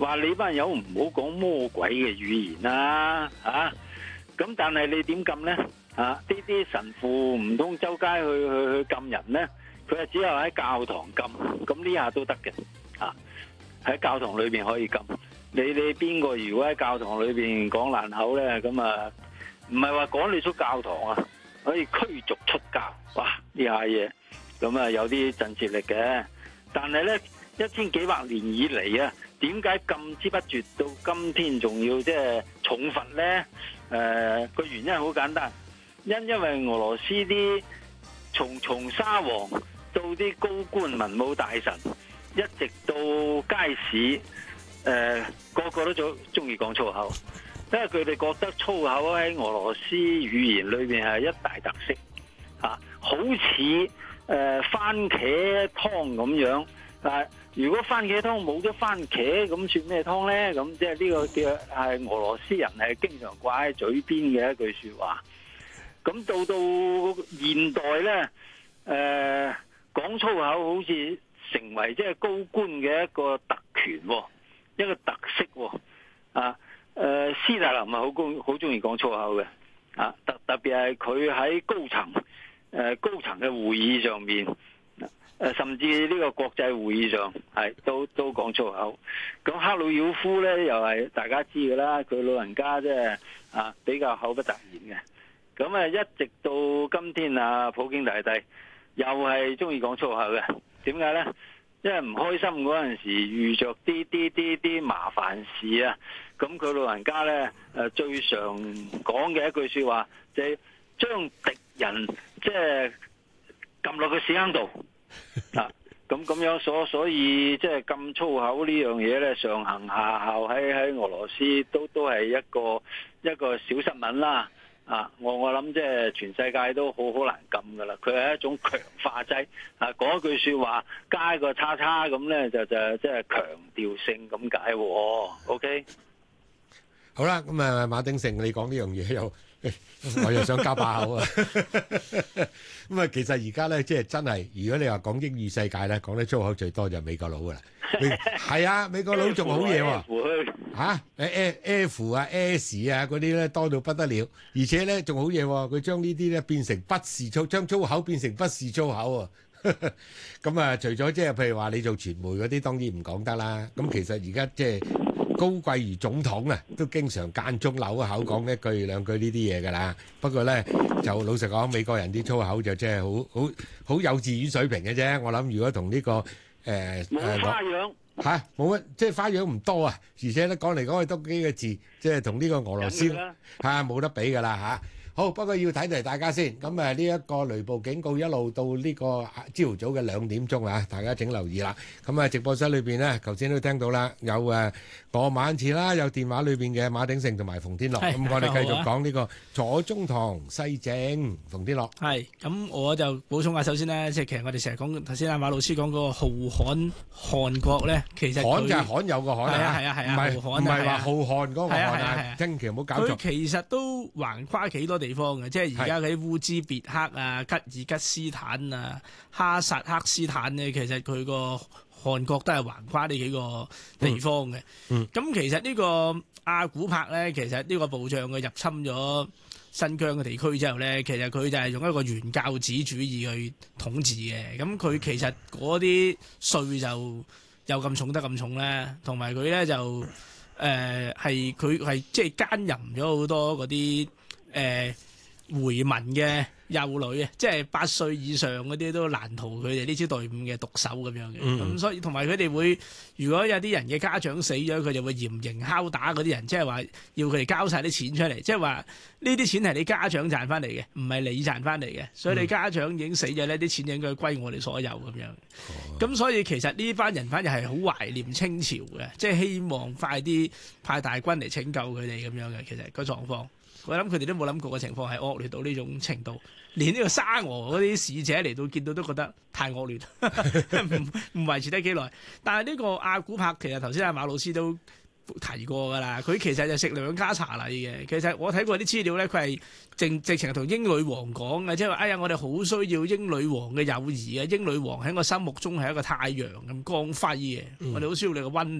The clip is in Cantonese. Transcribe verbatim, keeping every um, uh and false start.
話你班友唔好講魔鬼嘅語言啦，啊！咁但係你點禁呢？啊！呢啲神父唔通周街去去去禁人呢？佢係只有喺教堂禁，咁呢下都得嘅。啊！喺教堂裏邊可以禁。你你邊個如果喺教堂裏邊講爛口呢？咁啊，唔係話趕你出教堂啊，可以驅逐出教。哇！呢下嘢咁啊，有啲震懾力嘅。但係呢，一千幾百年以嚟啊，點解禁之不絕到今天仲要即係重罰呢？誒、呃，個原因好簡單。因因為俄羅斯啲從從沙皇到啲高官文武大臣，一直到街市，誒、呃、個個都中中意講粗口，因為佢哋覺得粗口喺俄羅斯語言裏邊係一大特色，啊，好似誒、呃、番茄湯咁樣。啊，如果番茄湯冇咗番茄，咁算咩湯呢？咁即係呢個叫係俄羅斯人係經常掛喺嘴邊嘅一句説話。咁到到現代咧，誒、呃、講粗口好似成為即係高官嘅一個特權，一個特色喎。啊，誒、呃、斯大林係好高好中意講粗口嘅，啊特特別係佢喺高層誒、呃、高層嘅會議上面，誒、呃、甚至呢個國際會議上係都都講粗口。咁赫魯曉夫咧又係大家知㗎啦，佢老人家即係啊比較口不擇言嘅。咁啊，一直到今天啊，普京大帝又係中意講粗口嘅。點解呢？因為唔開心嗰陣時遇着啲啲啲啲麻煩事啊，咁佢老人家呢，誒最常講嘅一句說話就係將敵人即係撳落個屎坑度啊！咁咁樣所所以即係禁粗口呢樣嘢呢，上行下效喺喺俄羅斯都都係一個一個小新聞啦。啊！我我諗即係全世界都好好難禁噶啦，佢係一種強化劑啊！講一句說話加一個叉叉咁咧，就就即係強調性咁解。OK， 好啦，咁啊，馬鼎盛，你講呢樣嘢又我又想加把口啊！咁啊，其實而家咧，即係真係，如果你話講英語世界咧，講得粗口最多就係美國佬噶啦。係啊，美國佬仲好嘢喎嚇，誒 F 啊 S 啊嗰啲咧多到不得了，而且咧仲好嘢喎，佢將呢啲咧變成不是粗，將粗口變成不是粗口啊！咁啊，除咗即係譬如話你做傳媒嗰啲，當然唔講得啦。咁其實而家即係高貴如總統啊，都經常間中扭口講一句兩句呢啲嘢㗎啦。不過咧，就老實講，美國人啲粗口就真係好好好幼稚園水平嘅啫。我諗如果同呢個誒冇花樣嚇冇乜，即係花樣唔多啊。而且咧講嚟講去都幾個字，即係同呢個俄羅斯嚇冇得比㗎啦嚇。好，不過要睇提大家先。咁誒呢一個雷暴警告一路到呢個朝頭早嘅兩點鐘啊，大家請留意啦。咁啊，直播室裏邊咧，頭先都聽到啦，有誒我馬恩賜啦，有電話裏邊嘅馬鼎盛同埋馮天樂。咁我哋繼續講呢個左宗棠西正，馮天樂。 係，咁我就補充下，首先咧，即係其實我哋成日講頭先阿馬老師講嗰個浩瀚韓國咧，其實罕就係罕有個罕啊， 係啊係啊， 唔係唔係話浩瀚嗰個瀚啊，千祈唔好搞錯。 佢其實都橫跨幾多地方嘅，即係而家嗰啲烏茲別克啊、吉爾吉斯坦啊、哈薩克斯坦咧，其實佢個韓國都係橫跨呢幾個地方嘅。咁、嗯嗯、其實呢個阿古柏咧，其實呢個部長佢入侵咗新疆嘅地區之後咧，其實佢就係用一個原教旨主義去統治嘅。咁佢其實嗰啲稅就有咁重得咁重咧，同埋佢咧就誒係佢係即係奸淫咗好多嗰啲誒回民嘅幼女啊，即係八歲以上嗰啲都難逃佢哋呢支隊伍嘅毒手咁樣嘅。咁、嗯、所以同埋佢哋會，如果有啲人嘅家長死咗，佢就會嚴刑拷打嗰啲人，即係話要佢哋交晒啲錢出嚟，即係話呢啲錢係你家長賺翻嚟嘅，唔係你賺翻嚟嘅。所以你家長已經死咗呢啲錢應該歸我哋所有咁樣。咁、哦、所以其實呢班人反而係好懷念清朝嘅，即係希望快啲派大軍嚟拯救佢哋咁樣嘅。其實個狀況。我諗佢哋都冇諗過嘅情況係惡劣到呢種程度，連呢個沙俄嗰啲使者嚟到見到都覺得太惡劣，唔唔維持得幾耐。但係呢個阿古柏其實頭先阿馬老師都提過㗎啦，佢其實就食兩家茶禮嘅。其實我睇過啲資料咧，佢係正直情係同英女王講嘅，即係話哎呀，我哋好需要英女王嘅友誼啊！英女王喺我心目中係一個太陽咁光輝嘅，嗯、我哋好需要你嘅溫。